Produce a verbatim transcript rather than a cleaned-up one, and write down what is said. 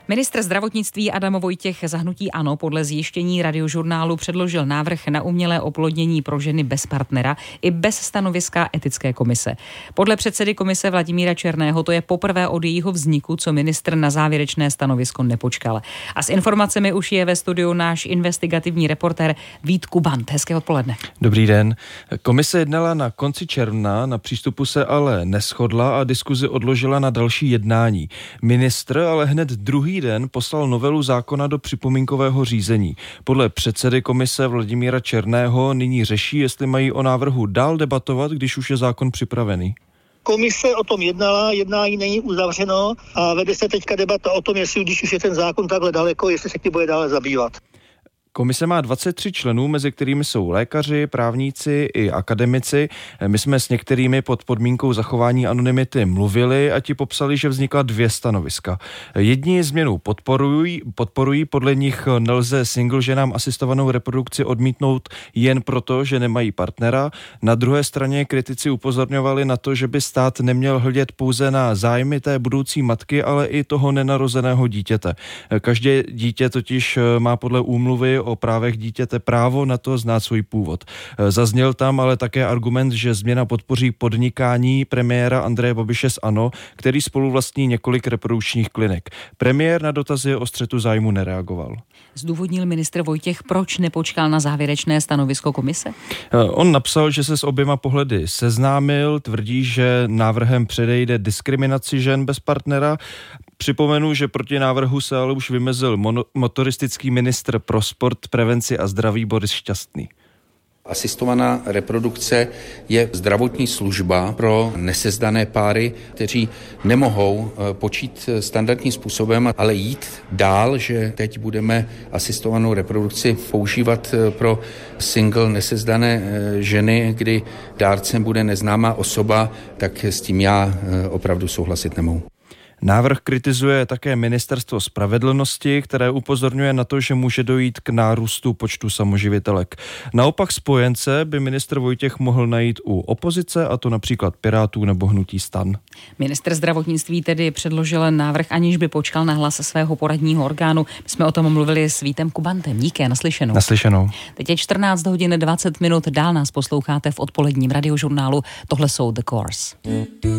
Ministr zdravotnictví Adam Vojtěch za hnutí ANO podle zjištění Radiožurnálu předložil návrh na umělé oplodnění pro ženy bez partnera i bez stanoviska etické komise. Podle předsedy komise Vladimíra Černého to je poprvé od jejího vzniku, co ministr na závěrečné stanovisko nepočkal. A s informacemi už je ve studiu náš investigativní reportér Vít Kubant. Hezké odpoledne. Dobrý den. Komise jednala na konci června, na přístupu se ale neshodla a diskuzi odložila na další jednání. Ministr ale hned druhý den poslal novelu zákona do připomínkového řízení. Podle předsedy komise Vladimíra Černého nyní řeší, jestli mají o návrhu dál debatovat, když už je zákon připravený. Komise o tom jednala, jednání není uzavřeno a vede se teďka debata o tom, jestli když už je ten zákon takhle daleko, jestli se tím bude dále zabývat. Komise má dvacet tři členů, mezi kterými jsou lékaři, právníci i akademici. My jsme s některými pod podmínkou zachování anonymity mluvili a ti popsali, že vznikla dvě stanoviska. Jedni změnu podporují, podporují, podle nich nelze single ženám asistovanou reprodukci odmítnout jen proto, že nemají partnera. Na druhé straně kritici upozorňovali na to, že by stát neměl hledět pouze na zájmy té budoucí matky, ale i toho nenarozeného dítěte. Každé dítě totiž má podle úmluvy o právech dítěte právo na to znát svůj původ. Zazněl tam ale také argument, že změna podpoří podnikání premiéra Andreje Babiše z ANO, který spoluvlastní několik reprodukčních klinik. Premiér na dotazy o střetu zájmu nereagoval. Zdůvodnil ministr Vojtěch, proč nepočkal na závěrečné stanovisko komise? On napsal, že se s oběma pohledy seznámil, tvrdí, že návrhem předejde diskriminaci žen bez partnera. Připomenu, že proti návrhu se ale už vymezil mono- motoristický ministr pro sport, prevenci a zdraví Boris Šťastný. Asistovaná reprodukce je zdravotní služba pro nesezdané páry, kteří nemohou počít standardním způsobem, ale jít dál, že teď budeme asistovanou reprodukci používat pro single nesezdané ženy, kdy dárcem bude neznámá osoba, tak s tím já opravdu souhlasit nemohu. Návrh kritizuje také Ministerstvo spravedlnosti, které upozorňuje na to, že může dojít k nárůstu počtu samoživitelek. Naopak spojence by ministr Vojtěch mohl najít u opozice, a to například Pirátů nebo hnutí STAN. Ministr zdravotnictví tedy předložil návrh, aniž by počkal na hlas svého poradního orgánu. My jsme o tom mluvili s Vítem Kubantem. Díky, naslyšenou. Naslyšenou. Teď je čtrnáct hodin dvacet minut, dál nás posloucháte v odpoledním radiožurnálu. Tohle jsou The Course.